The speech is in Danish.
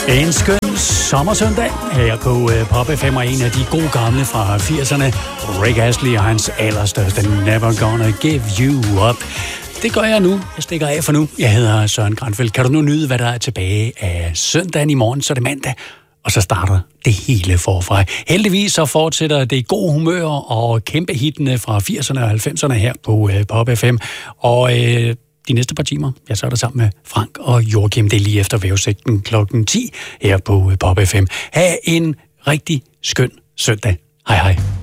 En skøn sommersøndag her på Pop FM, og en af de gode gamle fra 80'erne. Rick Astley og hans allerstørste Never Gonna Give You Up. Det gør jeg nu. Jeg stikker af for nu. Jeg hedder Søren Granfeldt. Kan du nu nyde, hvad der er tilbage af søndagen i morgen, så er det mandag. Og så starter det hele forfra. Heldigvis så fortsætter det gode humør og kæmpe hittene fra 80'erne og 90'erne her på Pop FM. Og de næste par timer, ja, så er der sammen med Frank og Joachim. Det er lige efter vævesigten klokken 10 her på Pop FM. Ha' en rigtig skøn søndag. Hej hej.